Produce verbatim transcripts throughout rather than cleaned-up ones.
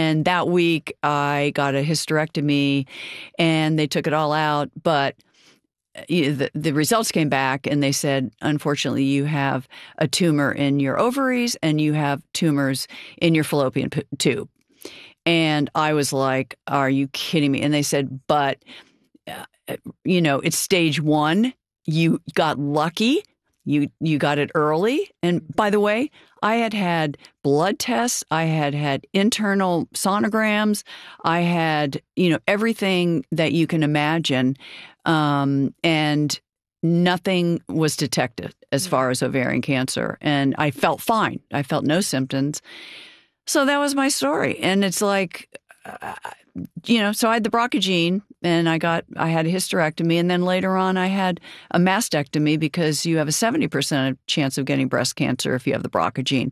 And that week I got a hysterectomy and they took it all out. But you know, the, the results came back and they said, unfortunately, you have a tumor in your ovaries and you have tumors in your fallopian p- tube. And I was like, are you kidding me? And they said, but, uh, you know, it's stage one. You got lucky. You you got it early. And by the way, I had had blood tests. I had had internal sonograms. I had, you know, everything that you can imagine. Um, and nothing was detected as far as ovarian cancer. And I felt fine. I felt no symptoms. So that was my story. And it's like, uh, you know, so I had the B R C A gene and I got, I had a hysterectomy. And then later on, I had a mastectomy because you have a seventy percent chance of getting breast cancer if you have the B R C A gene.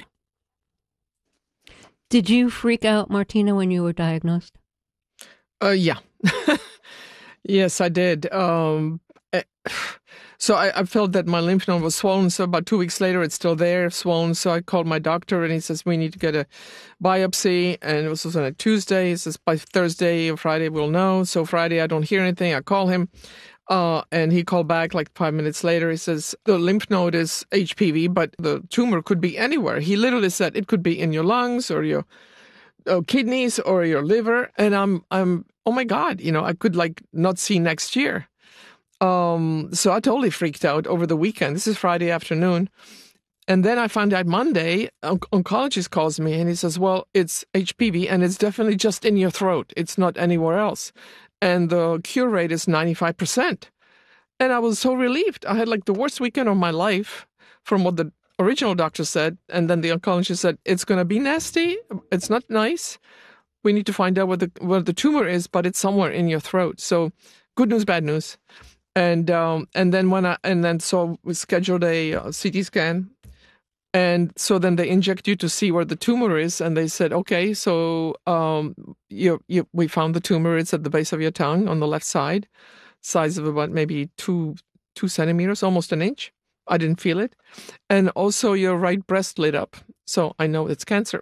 Did you freak out, Martina, when you were diagnosed? Uh, yeah. Yes, I did. Um, so I, I felt that my lymph node was swollen. So about two weeks later, it's still there, swollen. So I called my doctor and he says, we need to get a biopsy. And it was on a Tuesday. He says, by Thursday or Friday, we'll know. So Friday, I don't hear anything. I call him. Uh, and he called back like five minutes later. He says, the lymph node is H P V, but the tumor could be anywhere. He literally said it could be in your lungs or your uh, kidneys or your liver. And I'm, I'm, oh my God, you know, I could like not see next year. Um, so I totally freaked out over the weekend. This is Friday afternoon. And then I found out Monday, an oncologist calls me and he says, well, it's H P V and it's definitely just in your throat. It's not anywhere else. And the cure rate is ninety-five percent. And I was so relieved. I had like the worst weekend of my life from what the original doctor said. And then the oncologist said, it's going to be nasty. It's not nice. We need to find out what the, what the tumor is, but it's somewhere in your throat. So good news, bad news. And um, and then when I and then so we scheduled a uh, C T scan, and so then they inject you to see where the tumor is, and they said, okay, so um, you you we found the tumor. It's at the base of your tongue on the left side, size of about maybe two two centimeters, almost an inch. I didn't feel it, and also your right breast lit up, so I know it's cancer.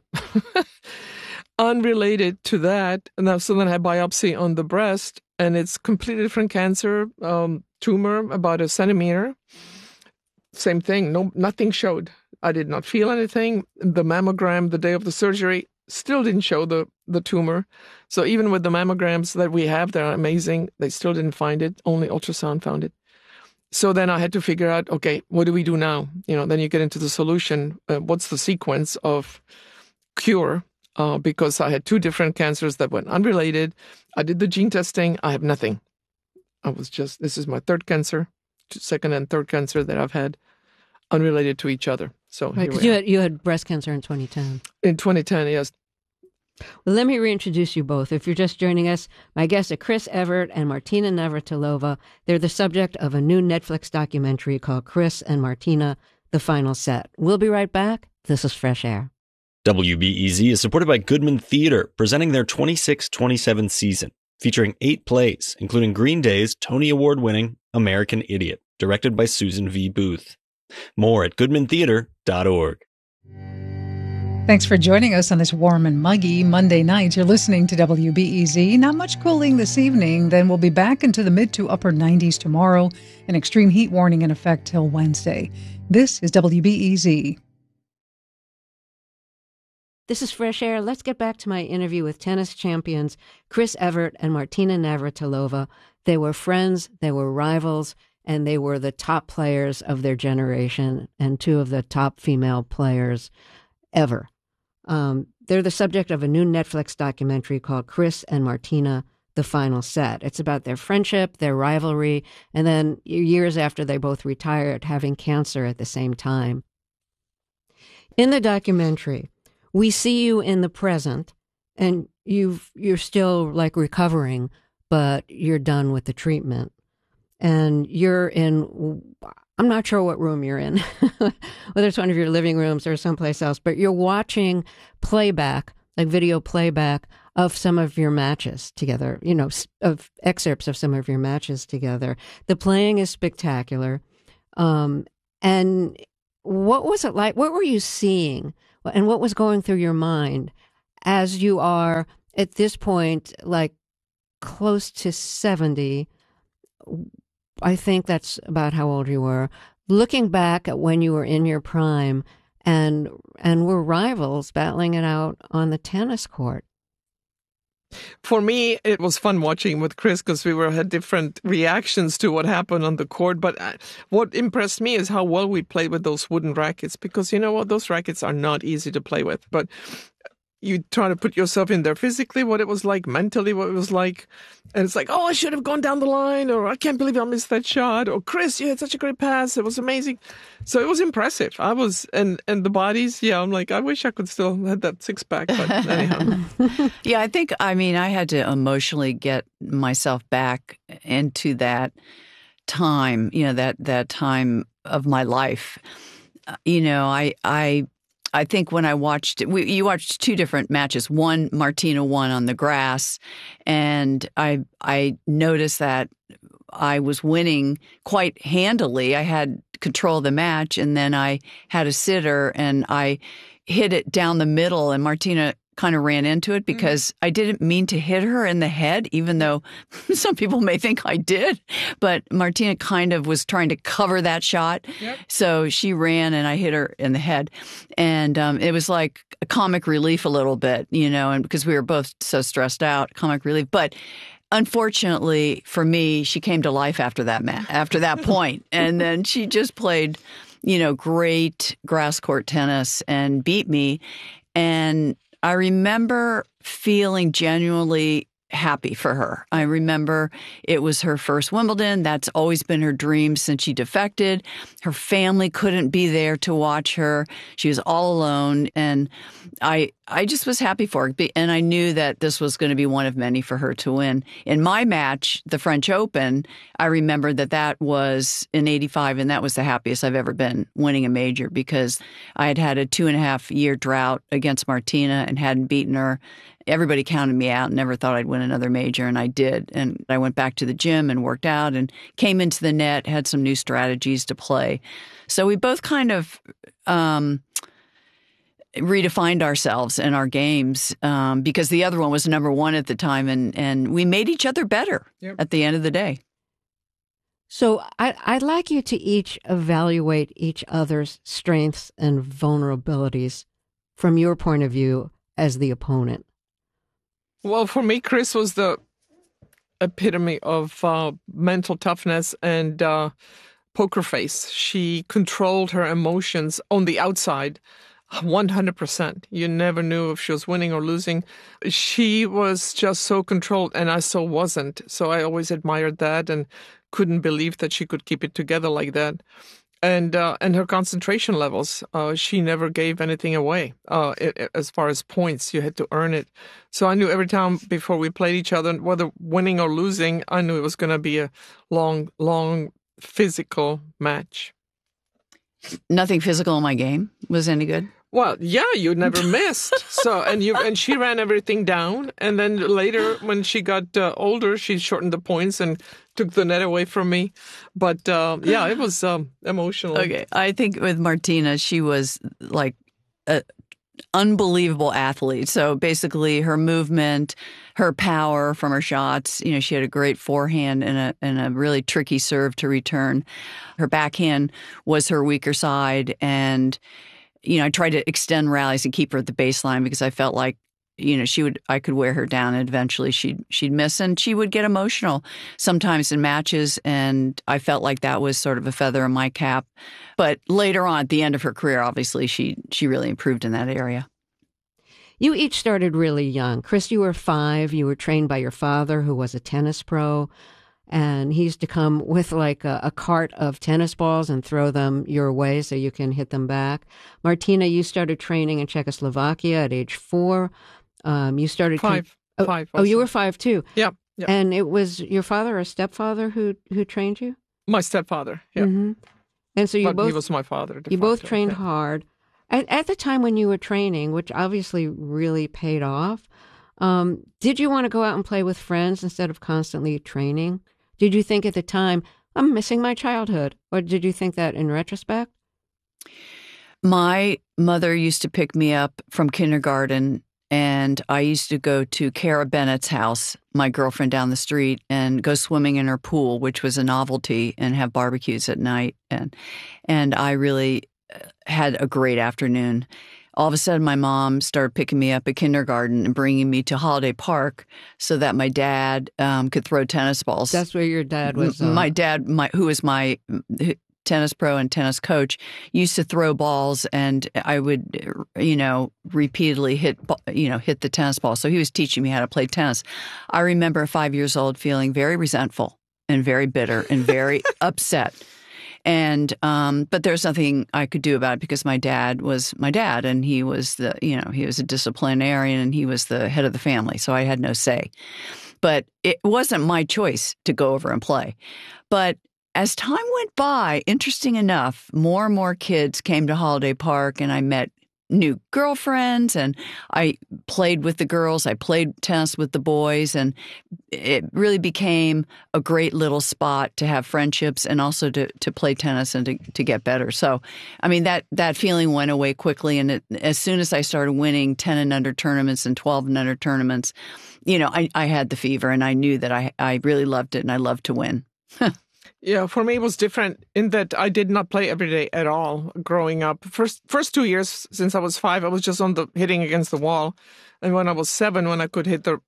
Unrelated to that, now so then I had biopsy on the breast. And it's completely different cancer, um, tumor, about a centimeter. Same thing, no, nothing showed. I did not feel anything. The mammogram the day of the surgery still didn't show the, the tumor. So even with the mammograms that we have, they're amazing. They still didn't find it. Only ultrasound found it. So then I had to figure out, okay, what do we do now? You know, then you get into the solution. Uh, what's the sequence of cure? Uh, because I had two different cancers that went unrelated. I did the gene testing. I have nothing. I was just, this is my third cancer, second and third cancer that I've had unrelated to each other. So right, because you had, you had breast cancer in twenty ten. In twenty ten, yes. Well, let me reintroduce you both. If you're just joining us, my guests are Chris Evert and Martina Navratilova. They're the subject of a new Netflix documentary called Chris and Martina, The Final Set. We'll be right back. This is Fresh Air. W B E Z is supported by Goodman Theater, presenting their twenty-six twenty-seven season, featuring eight plays, including Green Day's Tony Award-winning American Idiot, directed by Susan V. Booth. More at goodman theater dot org. Thanks for joining us on this warm and muggy Monday night. You're listening to W B E Z. Not much cooling this evening. Then we'll be back into the mid to upper nineties tomorrow. An extreme heat warning in effect till Wednesday. This is W B E Z. This is Fresh Air. Let's get back to my interview with tennis champions Chris Evert and Martina Navratilova. They were friends, they were rivals, and they were the top players of their generation and two of the top female players ever. Um, they're the subject of a new Netflix documentary called Chris and Martina, The Final Set. It's about their friendship, their rivalry, and then years after they both retired, having cancer at the same time. In the documentary, we see you in the present, and you've, you're still like recovering, but you're done with the treatment. And you're in, I'm not sure what room you're in, whether it's one of your living rooms or someplace else, but you're watching playback, like video playback of some of your matches together, you know, of excerpts of some of your matches together. The playing is spectacular. Um, and what was it like? What were you seeing? And what was going through your mind as you are at this point, like close to seventy, I think that's about how old you were. Looking back at when you were in your prime and and were rivals battling it out on the tennis court. For me, it was fun watching with Chris because we were had different reactions to what happened on the court. But uh, what impressed me is how well we played with those wooden rackets, because you know what? Those rackets are not easy to play with. But you try to put yourself in there physically, what it was like, mentally, what it was like. And it's like, oh, I should have gone down the line, or I can't believe I missed that shot, or Chris, you had such a great pass. It was amazing. So it was impressive. I was, and, and the bodies, yeah, I'm like, I wish I could still have that six pack, but anyhow. Yeah, I think, I mean, I had to emotionally get myself back into that time, you know, that, that time of my life. Uh, you know, I, I, I think when I watched, we, you watched two different matches. One, Martina won on the grass, and I I noticed that I was winning quite handily. I had control of the match, and then I had a sitter, and I hit it down the middle, and Martina kind of ran into it because mm-hmm. I didn't mean to hit her in the head, even though some people may think I did. But Martina kind of was trying to cover that shot. Yep. So she ran and I hit her in the head. And um, it was like a comic relief a little bit, you know, and because we were both so stressed out, comic relief. But unfortunately for me, she came to life after that ma- after that point. And then she just played, you know, great grass court tennis and beat me. And I remember feeling genuinely happy for her. I remember it was her first Wimbledon. That's always been her dream since she defected. Her family couldn't be there to watch her. She was all alone. And I I just was happy for her. And I knew that this was going to be one of many for her to win. In my match, the French Open, I remember that that was in eighty-five, and that was the happiest I've ever been winning a major, because I had had a two and a half year drought against Martina and hadn't beaten her. Everybody counted me out and never thought I'd win another major, and I did. And I went back to the gym and worked out and came into the net, had some new strategies to play. So we both kind of um, redefined ourselves and our games um, because the other one was number one at the time, and, and we made each other better yep. at the end of the day. So I, I'd like you to each evaluate each other's strengths and vulnerabilities from your point of view as the opponent. Well, for me, Chris was the epitome of uh, mental toughness and uh, poker face. She controlled her emotions on the outside one hundred percent. You never knew if she was winning or losing. She was just so controlled, and I so wasn't. So I always admired that and couldn't believe that she could keep it together like that. And uh, and her concentration levels, uh, she never gave anything away. Uh, it, it, as far as points, you had to earn it. So I knew every time before we played each other, whether winning or losing, I knew it was going to be a long, long physical match. Nothing physical in my game was any good? Well, yeah, you never missed. So, and you and she ran everything down. And then later, when she got uh, older, she shortened the points and took the net away from me. But uh, yeah, it was um, emotional. Okay, I think with Martina, she was like an unbelievable athlete. So basically, her movement, her power from her shots. You know, she had a great forehand and a and a really tricky serve to return. Her backhand was her weaker side, and you know, I tried to extend rallies and keep her at the baseline because I felt like, you know, she would, I could wear her down and eventually she'd, she'd miss, and she would get emotional sometimes in matches. And I felt like that was sort of a feather in my cap. But later on at the end of her career, obviously she, she really improved in that area. You each started really young. Chris, you were five. You were trained by your father, who was a tennis pro. And he used to come with like a, a cart of tennis balls and throw them your way so you can hit them back. Martina, you started training in Czechoslovakia at age four. Um, you started five. Oh, five. Oh, you were five too. Yeah, yeah. And it was your father or stepfather who who trained you? My stepfather. Yeah. Mm-hmm. And so you but both. he was my father. You both facto, trained yeah. hard. At, at the time when you were training, which obviously really paid off, um, did you want to go out and play with friends instead of constantly training? Did you think at the time, I'm missing my childhood? Or did you think that in retrospect? My mother used to pick me up from kindergarten And I used to go to Kara Bennett's house, my girlfriend down the street, and go swimming in her pool, which was a novelty, and have barbecues at night. And and I really had a great afternoon. All of a sudden, my mom started picking me up at kindergarten and bringing me to Holiday Park so that my dad um, could throw tennis balls. That's where your dad was. Uh... My dad, my who was my tennis pro and tennis coach, used to throw balls, and I would, you know, repeatedly hit, you know, hit the tennis ball. So he was teaching me how to play tennis. I remember at five years old feeling very resentful and very bitter and very upset. And, um, but there's nothing I could do about it because my dad was my dad, and he was the, you know, he was a disciplinarian, and he was the head of the family. So I had no say. But it wasn't my choice to go over and play. But as time went by, interesting enough, more and more kids came to Holiday Park, and I met new girlfriends, and I played with the girls. I played tennis with the boys, and it really became a great little spot to have friendships and also to, to play tennis and to, to get better. So, I mean, that, that feeling went away quickly. And it, as soon as I started winning ten and under tournaments and twelve and under tournaments, you know, I, I had the fever, and I knew that I, I really loved it, and I loved to win. Yeah, for me it was different in that I did not play every day at all growing up. First first two years since I was five, I was just on the hitting against the wall. And when I was seven, when I could hit the,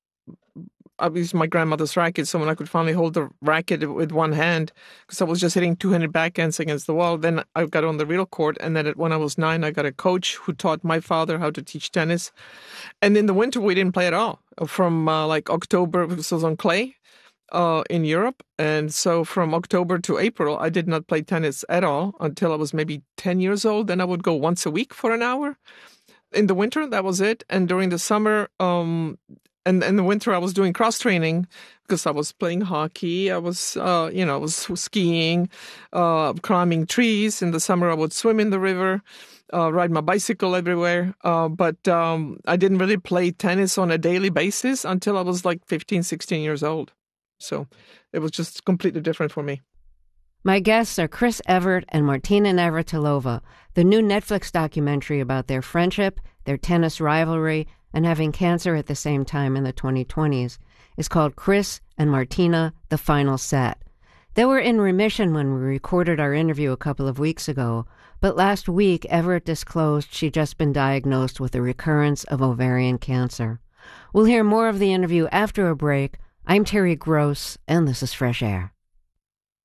I used my grandmother's racket, so when I could finally hold the racket with one hand, because I was just hitting two-handed backhands against the wall, then I got on the real court. And then when I was nine, I got a coach who taught my father how to teach tennis. And in the winter, we didn't play at all. From uh, like October, because I was on clay. Uh, in Europe. And so from October to April, I did not play tennis at all until I was maybe ten years old. Then I would go once a week for an hour. In the winter, that was it. And during the summer, um, and in the winter, I was doing cross training because I was playing hockey. I was, uh, you know, I was skiing, uh, climbing trees. In the summer, I would swim in the river, uh, ride my bicycle everywhere. Uh, but um, I didn't really play tennis on a daily basis until I was like fifteen, sixteen years old. So it was just completely different for me. My guests are Chris Evert and Martina Navratilova. The new Netflix documentary about their friendship, their tennis rivalry, and having cancer at the same time in the twenty twenties is called Chris and Martina, The Final Set. They were in remission when we recorded our interview a couple of weeks ago, but last week Evert disclosed she'd just been diagnosed with a recurrence of ovarian cancer. We'll hear more of the interview after a break. I'm Terry Gross, and this is Fresh Air.